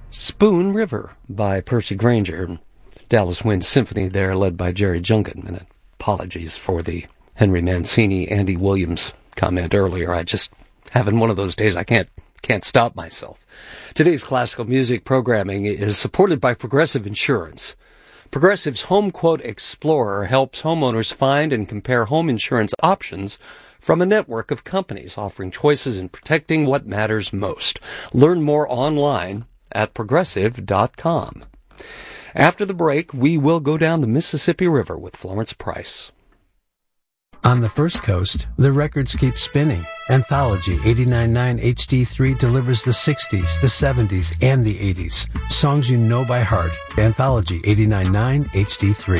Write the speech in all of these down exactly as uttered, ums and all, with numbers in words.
Spoon River by Percy Grainger. Dallas Wind Symphony there, led by Jerry Junkin. And apologies for the Henry Mancini, Andy Williams comment earlier. I just having one of those days I can't can't stop myself. Today's classical music programming is supported by Progressive Insurance. Progressive's Home Quote Explorer helps homeowners find and compare home insurance options from a network of companies offering choices in protecting what matters most. Learn more online at progressive dot com. After the break, we will go down the Mississippi River with Florence Price. On the First Coast, the records keep spinning. Anthology eighty-nine point nine H D three delivers the sixties, the seventies, and the eighties. Songs you know by heart. Anthology eighty-nine point nine H D three.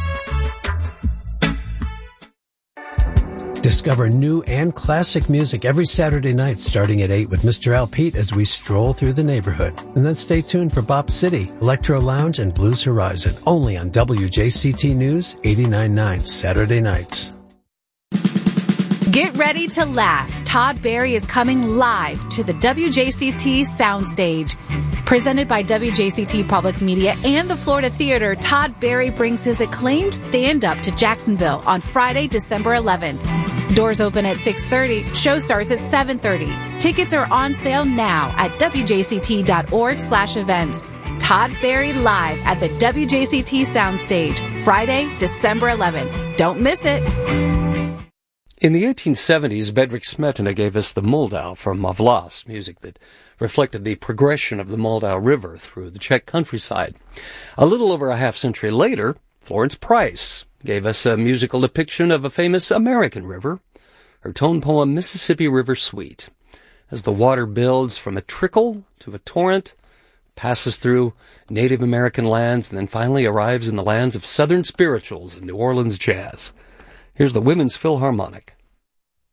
Discover new and classic music every Saturday night starting at eight with Mister Al Pete as we stroll through the neighborhood. And then stay tuned for Bop City, Electro Lounge, and Blues Horizon, only on W J C T News eighty-nine point nine Saturday nights. Get ready to laugh. Todd Barry is coming live to the W J C T Soundstage. Presented by W J C T Public Media and the Florida Theater, Todd Barry brings his acclaimed stand-up to Jacksonville on Friday, December eleventh. Doors open at six thirty. Show starts at seven thirty. Tickets are on sale now at W J C T dot org slash events. Todd Barry live at the W J C T Soundstage, Friday, December eleventh. Don't miss it. In the eighteen seventies, Bedřich Smetana gave us the Moldau from Mavlas, music that reflected the progression of the Moldau River through the Czech countryside. A little over a half century later, Florence Price gave us a musical depiction of a famous American river, her tone poem Mississippi River Suite. As the water builds from a trickle to a torrent, passes through Native American lands, and then finally arrives in the lands of Southern spirituals and New Orleans jazz. Here's the Women's Philharmonic.